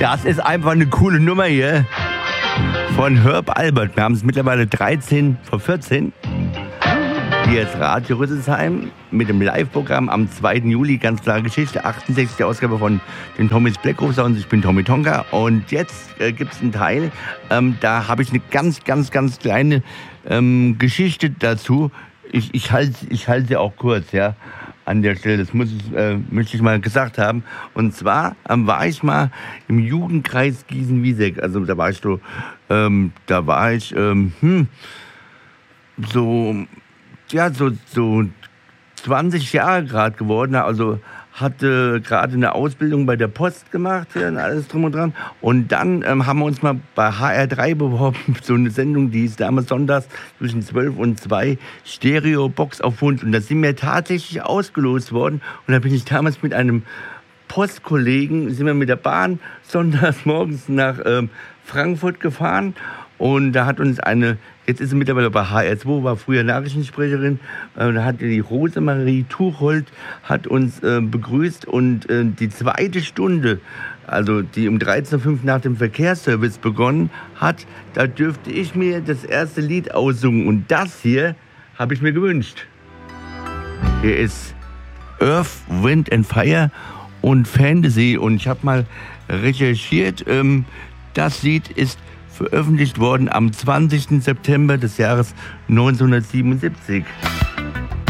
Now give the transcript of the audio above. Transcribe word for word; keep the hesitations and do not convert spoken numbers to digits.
Das ist einfach eine coole Nummer hier von Herb Alpert. Wir haben es mittlerweile dreizehn vor vierzehn. Hier ist Radio Rüsselsheim mit dem Live-Programm am zweiten Juli. Ganz klare Geschichte, achtundsechzigste Ausgabe von den Tommys Black Sounds. Ich bin Tommy Tonka und jetzt äh, gibt es einen Teil, ähm, da habe ich eine ganz, ganz, ganz kleine ähm, Geschichte dazu. Ich, ich halte ich halt sie auch kurz, ja, an der Stelle. Das muss ich, äh, möchte ich mal gesagt haben. Und zwar ähm, war ich mal im Jugendkreis Gießen-Wieseck. Also da war ich so, ähm, da war ich, ähm, hm, so... ja, so, so zwanzig Jahre gerade geworden, also hatte gerade eine Ausbildung bei der Post gemacht ja, und alles drum und dran. Und dann ähm, haben wir uns mal bei H R drei beworben, so eine Sendung, die ist damals sonntags zwischen zwölf und zwei, Stereo-Box auf Wunsch. Und da sind wir tatsächlich ausgelost worden. Und da bin ich damals mit einem Postkollegen, sind wir mit der Bahn sonntags morgens nach ähm, Frankfurt gefahren. Und da hat uns eine, jetzt ist sie mittlerweile bei H R zwei, war früher Nachrichtensprecherin, äh, da hat die Rosemarie Tuchold hat uns äh, begrüßt und äh, die zweite Stunde, also die um dreizehn Uhr fünf nach dem Verkehrsservice begonnen hat, da dürfte ich mir das erste Lied aussingen und das hier habe ich mir gewünscht. Hier ist Earth, Wind and Fire und Fantasy und ich habe mal recherchiert, ähm, das Lied ist veröffentlicht worden am zwanzigsten September des Jahres neunzehnhundertsiebenundsiebzig.